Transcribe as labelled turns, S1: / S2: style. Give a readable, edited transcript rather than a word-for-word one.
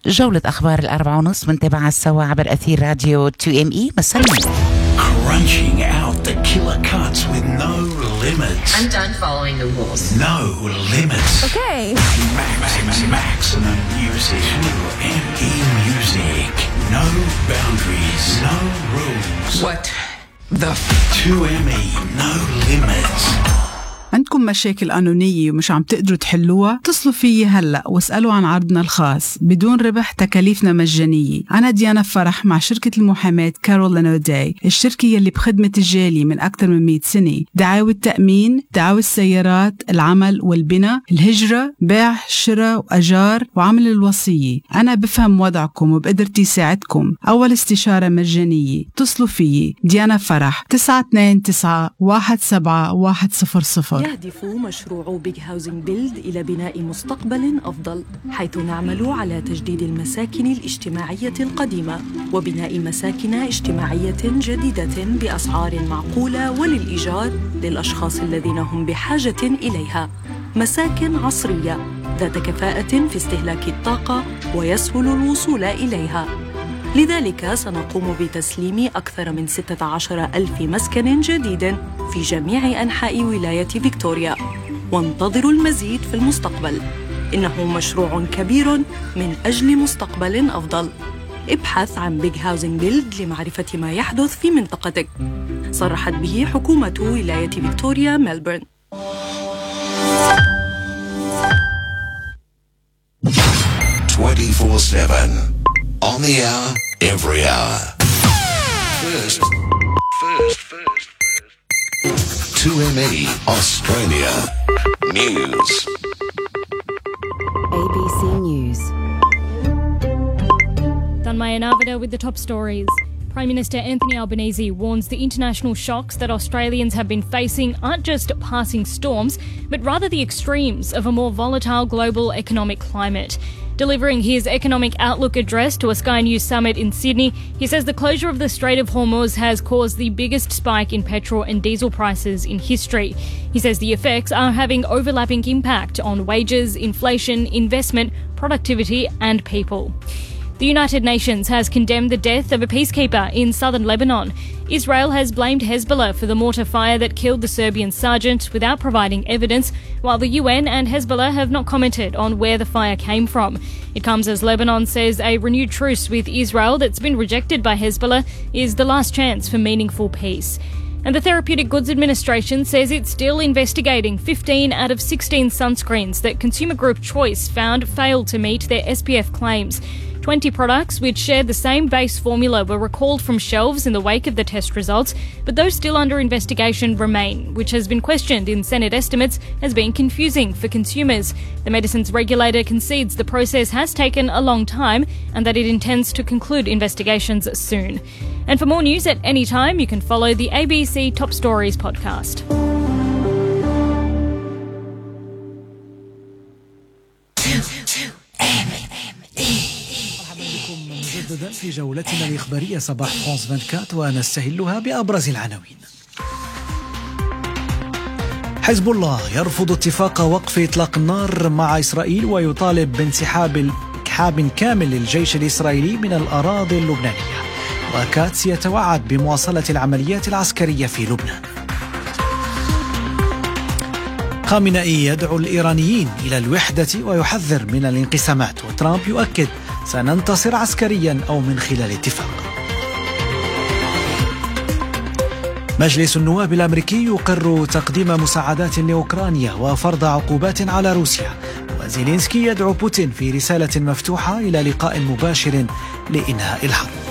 S1: جولة أخبار 4:30 بنتابعها سوا عبر أثير راديو 2ME. مسلمين.
S2: Crunching out the killer cuts with no limits.
S3: I'm done following the rules.
S2: No limits.
S3: Okay.
S2: Maximum music. 2ME music. No boundaries. No rules.
S3: What the
S2: 2ME. No limits.
S4: عندكم مشاكل قانونية ومش عم تقدروا تحلوها؟ اتصلوا فيي هلأ واسألوا عن عرضنا الخاص بدون ربح، تكاليفنا مجانية. أنا ديانا فرح مع شركة المحاماة كارولين أوداي، الشركة يلي بخدمة الجالية من أكثر من 100 سنة. دعاوى التأمين، دعاوى السيارات، العمل والبناء، الهجرة، بيع، شراء وأجار، وعمل الوصية. أنا بفهم وضعكم وبقدرتي ساعدكم. أول استشارة مجانية. اتصلوا فيي ديانا فرح 929-171-100.
S5: يهدف مشروع بيج هاوزنج بيلد إلى بناء مستقبل أفضل، حيث نعمل على تجديد المساكن الاجتماعية القديمة وبناء مساكن اجتماعية جديدة بأسعار معقولة وللإيجار للأشخاص الذين هم بحاجة إليها. مساكن عصرية ذات كفاءة في استهلاك الطاقة ويسهل الوصول إليها. لذلك سنقوم بتسليم أكثر من 16,000 مسكن جديد في جميع أنحاء ولاية فيكتوريا، وانتظروا المزيد في المستقبل. إنه مشروع كبير من أجل مستقبل أفضل. ابحث عن بيج هاوزنج بيلد لمعرفة ما يحدث في منطقتك. صرحت به حكومة ولاية فيكتوريا ميلبورن.
S2: 24/7 on the hour, every hour. First. 2ME Australia News.
S6: ABC News.
S7: Tanmaya Navida with the top stories. Prime Minister Anthony Albanese warns the international shocks that Australians have been facing aren't just passing storms, but rather the extremes of a more volatile global economic climate. Delivering his economic outlook address to a Sky News summit in Sydney, he says the closure of the Strait of Hormuz has caused the biggest spike in petrol and diesel prices in history. He says the effects are having overlapping impact on wages, inflation, investment, productivity and people. The United Nations has condemned the death of a peacekeeper in southern Lebanon. Israel has blamed Hezbollah for the mortar fire that killed the Serbian sergeant without providing evidence, while the UN and Hezbollah have not commented on where the fire came from. It comes as Lebanon says a renewed truce with Israel that's been rejected by Hezbollah is the last chance for meaningful peace. And the Therapeutic Goods Administration says it's still investigating 15 out of 16 sunscreens that consumer group Choice found failed to meet their SPF claims. 20 products which shared the same base formula were recalled from shelves in the wake of the test results, but those still under investigation remain, which has been questioned in Senate estimates as being confusing for consumers. The medicines regulator concedes the process has taken a long time and that it intends to conclude investigations soon. And for more news at any time, you can follow the ABC Top Stories podcast.
S8: في جولتنا الإخبارية صباح فرانس 24 ونستهلها بأبرز العناوين. حزب الله يرفض اتفاق وقف إطلاق النار مع إسرائيل ويطالب بانسحاب كامل للجيش الإسرائيلي من الأراضي اللبنانية. وكاتس يتوعد بمواصلة العمليات العسكرية في لبنان. خامنئي يدعو الإيرانيين إلى الوحدة ويحذر من الانقسامات، وترامب يؤكد سننتصر عسكريا أو من خلال اتفاق. مجلس النواب الأمريكي يقر تقديم مساعدات لأوكرانيا وفرض عقوبات على روسيا، وزيلينسكي يدعو بوتين في رسالة مفتوحة إلى لقاء مباشر لإنهاء الحرب.